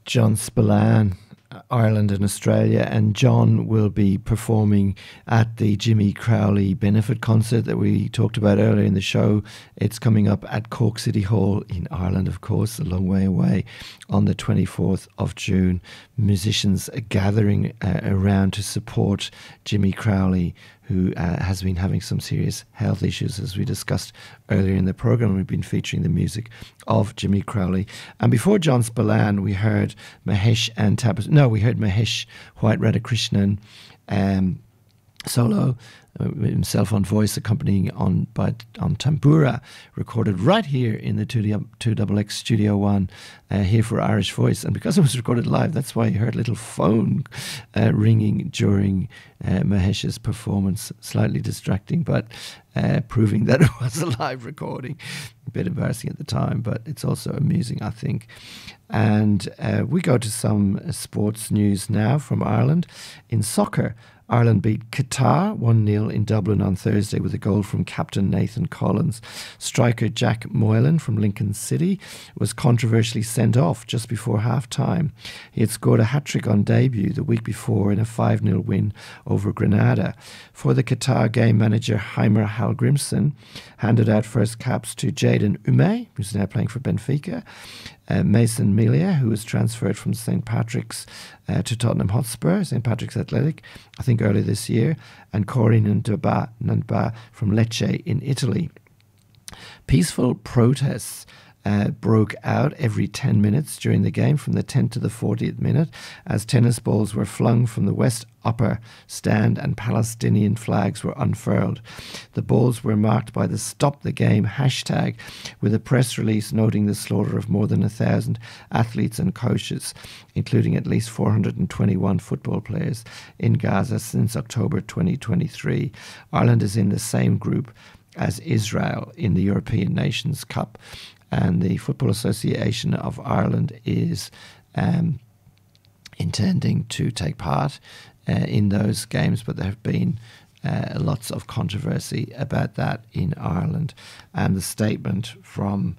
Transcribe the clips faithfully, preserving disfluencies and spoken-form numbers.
John Spillane, Ireland and Australia, and John will be performing at the Jimmy Crowley benefit concert that we talked about earlier in the show. It's coming up at Cork City Hall in Ireland, of course, a long way away, on the twenty-fourth of June. Musicians are gathering uh, around to support Jimmy Crowley, who uh, has been having some serious health issues, as we discussed earlier in the programme. We've been featuring the music of Jimmy Crowley. And before John Spillane, we heard Mahesh and Tabas. No, we heard Mahesh White Radhakrishnan um, solo, uh, himself on voice, accompanying on by on tambura, recorded right here in the two X X Studio One, uh, here for Irish Voice. And because it was recorded live, that's why you heard a little phone uh, ringing during uh, Mahesh's performance. Slightly distracting, but uh, proving that it was a live recording. A bit embarrassing at the time, but it's also amusing, I think. And uh, we go to some sports news now from Ireland. In soccer, Ireland beat Qatar one nil in Dublin on Thursday with a goal from captain Nathan Collins. Striker Jack Moylan from Lincoln City was controversially sent off just before half-time. He had scored a hat-trick on debut the week before in a five nil win over Grenada. For the Qatar game, manager Heimer Hallgrimsson handed out first caps to Jaden Ume, who's now playing for Benfica, Uh, Mason Melia, who was transferred from Saint Patrick's uh, to Tottenham Hotspur, Saint Patrick's Athletic, I think early this year, and Cory Ndaba, Ndaba from Lecce in Italy. Peaceful protests uh, broke out every ten minutes during the game, from the tenth to the fortieth minute, as tennis balls were flung from the West Upper Stand and Palestinian flags were unfurled. The balls were marked by the Stop the Game hashtag, with a press release noting the slaughter of more than a thousand athletes and coaches, including at least four hundred twenty-one football players in Gaza since October twenty twenty-three. Ireland is in the same group as Israel in the European Nations Cup, and the Football Association of Ireland is um, intending to take part uh, in those games, but there have been uh, lots of controversy about that in Ireland. And the statement from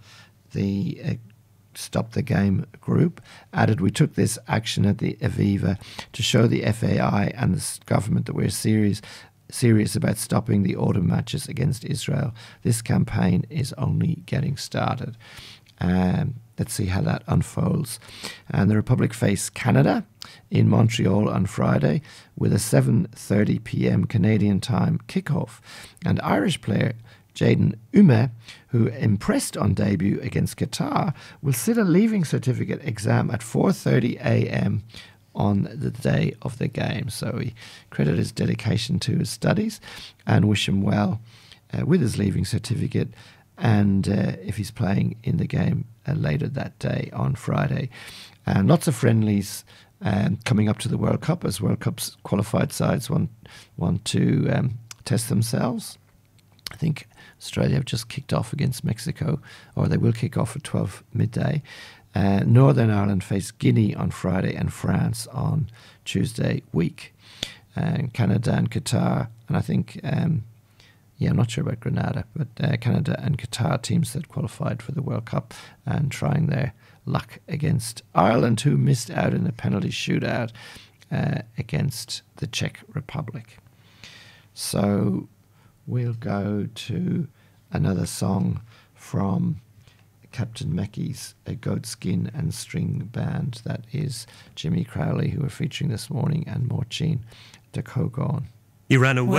the uh, Stop the Game group added, "We took this action at the Aviva to show the F A I and the government that we're serious serious about stopping the autumn matches against Israel. This campaign is only getting started." Um, let's see how that unfolds. And the Republic face Canada in Montreal on Friday with a seven thirty p.m. Canadian time kickoff. And Irish player Jaden Ume, who impressed on debut against Qatar, will sit a leaving certificate exam at four thirty a.m. on the day of the game. So we credit his dedication to his studies and wish him well uh, with his leaving certificate, and uh, if he's playing in the game uh, later that day on Friday. And lots of friendlies um, coming up to the World Cup, as World Cup's qualified sides want, want to um, test themselves. I think Australia have just kicked off against Mexico, or they will kick off at twelve midday. Uh, Northern Ireland face Guinea on Friday and France on Tuesday week. And Canada and Qatar, and I think, um, yeah, I'm not sure about Grenada, but uh, Canada and Qatar teams that qualified for the World Cup and trying their luck against Ireland, who missed out in a penalty shootout uh, against the Czech Republic. So we'll go to another song from Captain Mackey's A Goatskin and String Band. That is Jimmy Crowley, who we're featuring this morning, and Morchin de Cogon. You ran away